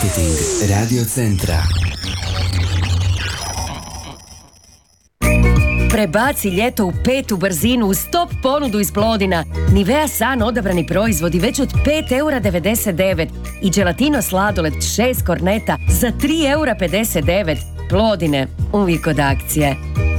Marketing Radio Centra. Prebaci ljeto u petu brzinu uz top ponudu iz Plodina. Nivea San odabrani proizvodi već od 5,99 € i Gelatino sladoled 6 korneta za 3,59 €. Plodine, uvijek od akcije.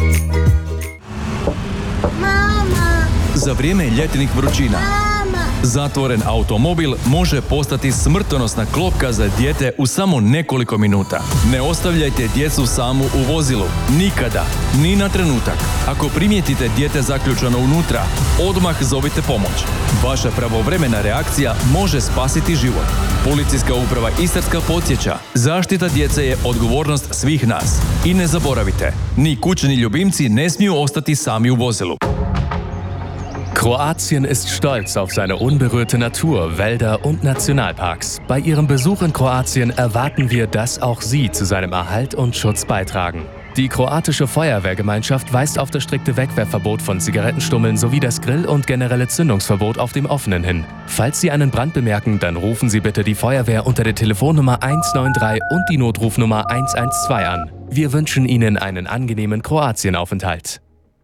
Mama! Za vrijeme ljetnih vrućina zatvoren automobil može postati smrtonosna klopka za dijete u samo nekoliko minuta. Ne ostavljajte djecu samu u vozilu. Nikada. Ni na trenutak. Ako primijetite dijete zaključano unutra, odmah zovite pomoć. Vaša pravovremena reakcija može spasiti život. Policijska uprava Istarska podsjeća, zaštita djece je odgovornost svih nas. I ne zaboravite, ni kućni ljubimci ne smiju ostati sami u vozilu. Kroatien ist stolz auf seine unberührte Natur, Wälder und Nationalparks. Bei Ihrem Besuch in Kroatien erwarten wir, dass auch Sie zu seinem Erhalt und Schutz beitragen. Die kroatische Feuerwehrgemeinschaft weist auf das strikte Wegwerfverbot von Zigarettenstummeln sowie das Grill- und generelle Zündungsverbot auf dem Offenen hin. Falls Sie einen Brand bemerken, dann rufen Sie bitte die Feuerwehr unter der Telefonnummer 193 und die Notrufnummer 112 an. Wir wünschen Ihnen einen angenehmen Kroatienaufenthalt.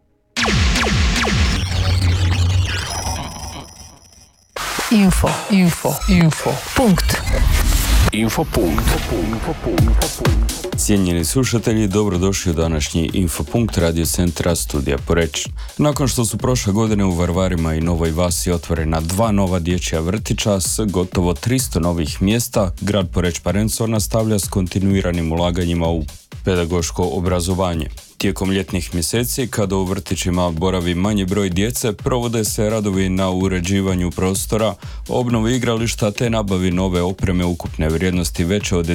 Info. Punkt. Cijenjeni slušatelji, dobrodošli u današnji Infopunkt Radio Centra studija Poreč. Nakon što su prošle godine u Varvarima i Novoj Vasi otvorena 2 nova dječja vrtića s gotovo 300 novih mjesta, grad Poreč Parenco nastavlja s kontinuiranim ulaganjima u pedagoško obrazovanje. Tijekom ljetnih mjeseci, kada u vrtićima boravi manji broj djece, provode se radovi na uređivanju prostora, obnovi igrališta te nabavi nove opreme ukupne vrijednosti veće od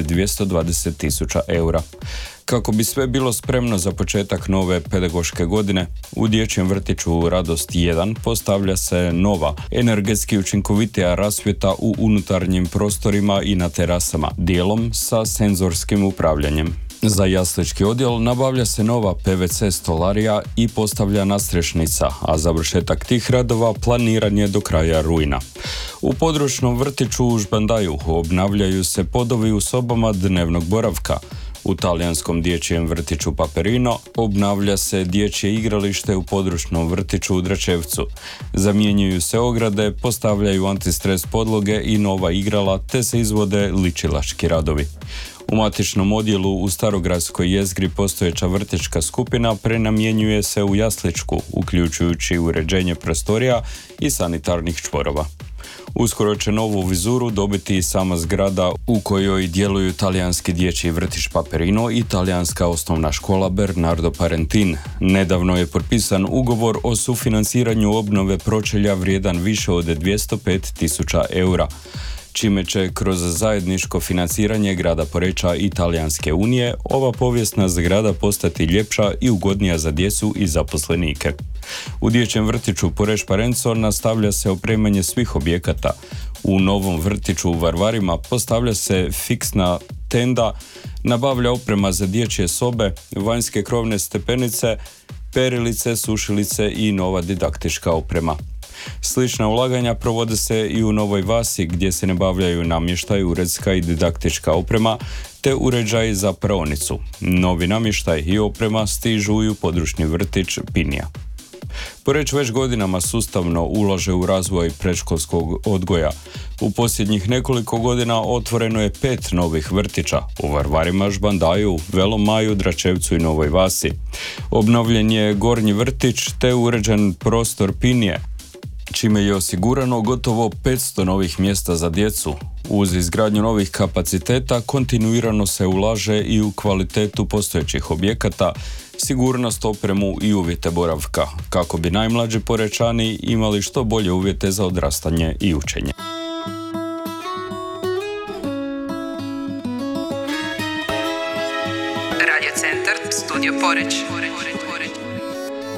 220.000 eura. Kako bi sve bilo spremno za početak nove pedagoške godine, u dječjem vrtiću Radost 1 postavlja se nova, energetski učinkovitija rasvjeta u unutarnjim prostorima i na terasama, dijelom sa senzorskim upravljanjem. Za jaslički odjel nabavlja se nova PVC stolarija i postavlja nadstrešnica, a završetak tih radova planiran je do kraja rujna. U područnom vrtiću u Žbandaju obnavljaju se podovi u sobama dnevnog boravka. U talijanskom dječjem vrtiću Paperino obnavlja se dječje igralište u područnom vrtiću u Dračevcu. Zamjenjuju se ograde, postavljaju antistres podloge i nova igrala, te se izvode ličilački radovi. U matičnom odjelu u Starogradskoj jezgri postojeća vrtićka skupina prenamjenjuje se u jasličku, uključujući uređenje prostorija i sanitarnih čvorova. Uskoro će novu vizuru dobiti i sama zgrada u kojoj djeluju talijanski dječji vrtić Paperino i talijanska osnovna škola Bernardo Parentin. Nedavno je potpisan ugovor o sufinanciranju obnove pročelja vrijedan više od 205.000 eura, čime će kroz zajedničko financiranje grada Poreča i Talijanske unije ova povijesna zgrada postati ljepša i ugodnija za djecu i zaposlenike. U dječjem vrtiću Poreč Parenco nastavlja se opremanje svih objekata. U novom vrtiću u Varvarima postavlja se fiksna tenda, nabavlja oprema za dječje sobe, vanjske krovne stepenice, perilice, sušilice i nova didaktička oprema. Slična ulaganja provode se i u Novoj Vasi, gdje se nabavljaju namještaj, uredska i didaktička oprema te uređaj za praonicu. Novi namještaj i oprema stižu i u područni vrtić Pinija. Poreč već godinama sustavno ulaže u razvoj predškolskog odgoja. U posljednjih nekoliko godina otvoreno je 5 novih vrtića u Varvarima, Žbandaju, Velom Maju, Dračevcu i Novoj Vasi. Obnovljen je gornji vrtić te uređen prostor Pinije, čime je osigurano gotovo 500 novih mjesta za djecu. Uz izgradnju novih kapaciteta kontinuirano se ulaže i u kvalitetu postojećih objekata, sigurnost, opremu i uvjete boravka, kako bi najmlađi Porečani imali što bolje uvjete za odrastanje i učenje. Radio Centar, studio Poreč.